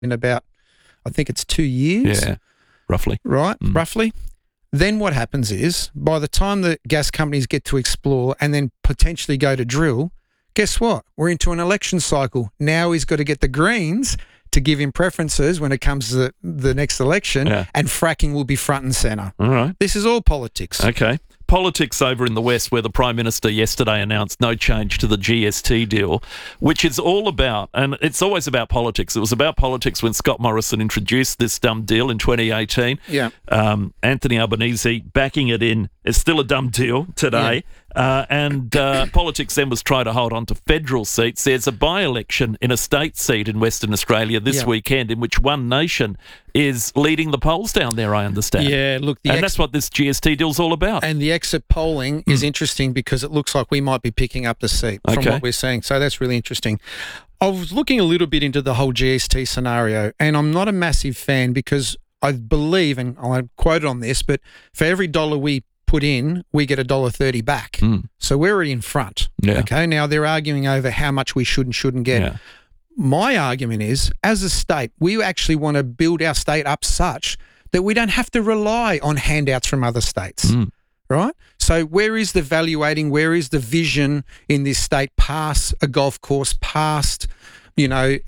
in about, I think it's 2 years. Yeah, roughly. Right, roughly. Then what happens is, by the time the gas companies get to explore and then potentially go to drill, guess what? We're into an election cycle. Now he's got to get the Greens to give him preferences when it comes to the next election, and fracking will be front and centre. All right. This is all politics. Okay. Politics over in the West, where the Prime Minister yesterday announced no change to the GST deal, which is all about, and it's always about politics. It was about politics when Scott Morrison introduced this dumb deal in 2018. Yeah. Anthony Albanese backing it in is still a dumb deal today. And politics then was trying to hold on to federal seats. There's a by-election in a state seat in Western Australia this weekend in which One Nation is leading the polls down there, I understand. Yeah, look, that's what this GST deal's all about. And the exit polling is interesting because it looks like we might be picking up the seat from what we're seeing. So that's really interesting. I was looking a little bit into the whole GST scenario, and I'm not a massive fan because I believe, and I'll quote on this, but for every dollar we put in, we get $1.30 back. So we're already in front. Okay, now they're arguing over how much we should and shouldn't get. My argument is, as a state, we actually want to build our state up such that we don't have to rely on handouts from other states, right? So where is the valuating, where is the vision in this state past a golf course, past, a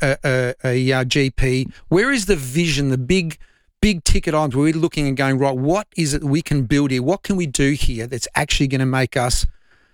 GP? Where is the vision, the big ticket items where we're looking and going, right, what is it we can build here? What can we do here that's actually going to make us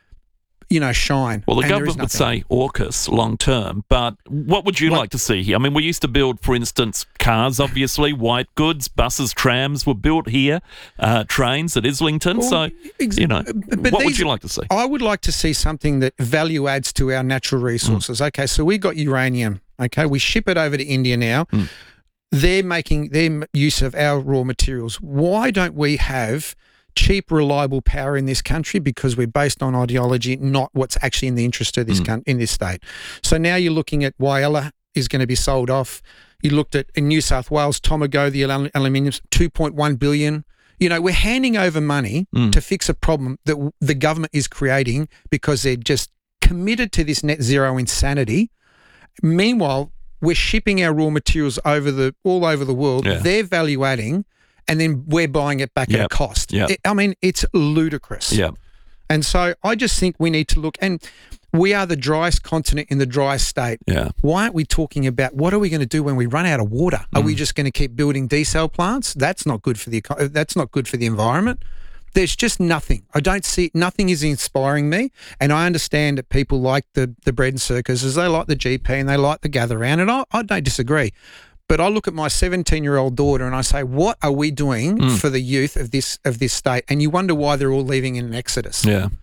shine? Well, the government would say AUKUS long term, but what would you like to see here? I mean, we used to build, for instance, cars, obviously, white goods, buses, trams were built here, trains at Islington. What would you like to see? I would like to see something that value adds to our natural resources. Okay, so we got uranium. Okay, we ship it over to India now. They're making their use of our raw materials. Why don't we have cheap, reliable power in this country? Because we're based on ideology, not what's actually in the interest of this in this state. So now you're looking at Whyalla is going to be sold off. You looked at in New South Wales, Tomago, the aluminium, $2.1 billion. We're handing over money to fix a problem that the government is creating because they're just committed to this net zero insanity. Meanwhile, we're shipping our raw materials all over the world. They're value adding, and then we're buying it back at a cost. It's ludicrous. And so I just think we need to look, and we are the driest continent in the driest state. Why aren't we talking about what are we going to do when we run out of water? Are we just going to keep building desal plants? That's not good for the environment. There's just nothing. I don't see, nothing is inspiring me, and I understand that people like the bread and circuses, they like the GP and they like the gather round, and I don't disagree. But I look at my 17-year-old daughter and I say, what are we doing for the youth of this state? And you wonder why they're all leaving in an exodus.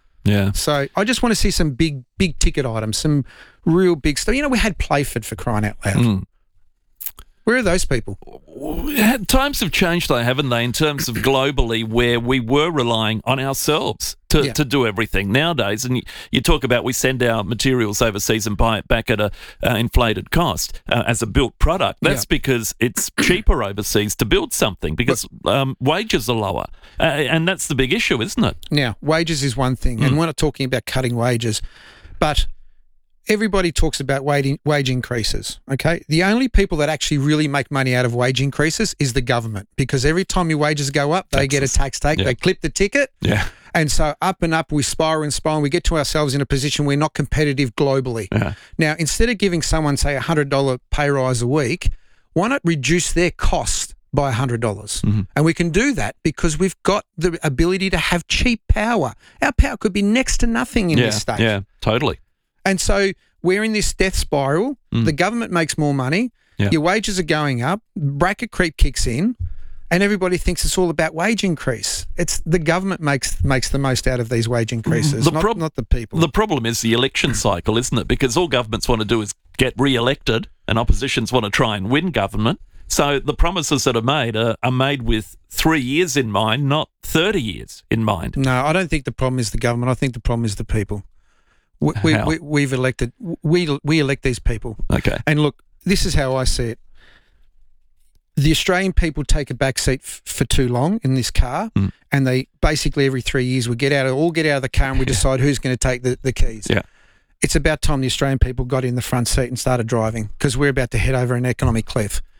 So I just want to see some big ticket items, some real big stuff. We had Playford, for crying out loud. Where are those people? Times have changed, though, haven't they, in terms of globally where we were relying on ourselves to do everything nowadays. And you talk about we send our materials overseas and buy it back at a inflated cost as a built product. That's because it's cheaper overseas to build something because wages are lower. And that's the big issue, isn't it? Now, wages is one thing, and we're not talking about cutting wages, but everybody talks about wage increases, okay? The only people that actually really make money out of wage increases is the government, because every time your wages go up, they get a tax take, they clip the ticket, and so up and up, we spiral and spiral, and we get to ourselves in a position we're not competitive globally. Now, instead of giving someone, say, $100 pay rise a week, why not reduce their cost by $100? And we can do that because we've got the ability to have cheap power. Our power could be next to nothing in this state. Yeah, totally. And so we're in this death spiral. The government makes more money. Your wages are going up. Bracket creep kicks in, and everybody thinks it's all about wage increase. It's the government makes the most out of these wage increases, not the people. The problem is the election cycle, isn't it? Because all governments want to do is get re-elected, and oppositions want to try and win government. So the promises that are made with 3 years in mind, not 30 years in mind. No, I don't think the problem is the government. I think the problem is the people. We've elected. We elect these people. Okay. And look, this is how I see it. The Australian people take a back seat for too long in this car, and they basically every 3 years we get out of the car and we decide who's going to take the keys. It's about time the Australian people got in the front seat and started driving, because we're about to head over an economic cliff.